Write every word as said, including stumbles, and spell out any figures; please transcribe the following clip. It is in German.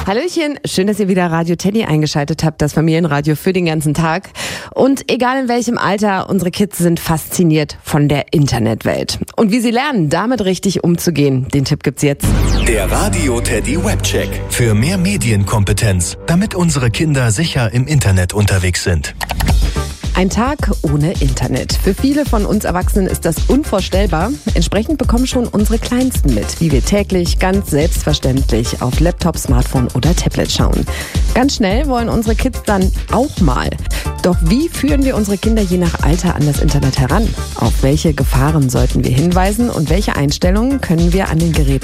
Hallöchen, schön, dass ihr wieder Radio Teddy eingeschaltet habt, das Familienradio für den ganzen Tag. Und egal in welchem Alter, unsere Kids sind fasziniert von der Internetwelt. Und wie sie lernen, damit richtig umzugehen, den Tipp gibt's jetzt. Der Radio Teddy Webcheck. Für mehr Medienkompetenz, damit unsere Kinder sicher im Internet unterwegs sind. Ein Tag ohne Internet. Für viele von uns Erwachsenen ist das unvorstellbar. Entsprechend bekommen schon unsere Kleinsten mit, wie wir täglich ganz selbstverständlich auf Laptop, Smartphone oder Tablet schauen. Ganz schnell wollen unsere Kids dann auch mal. Doch wie führen wir unsere Kinder je nach Alter an das Internet heran? Auf welche Gefahren sollten wir hinweisen und welche Einstellungen können wir an den Geräten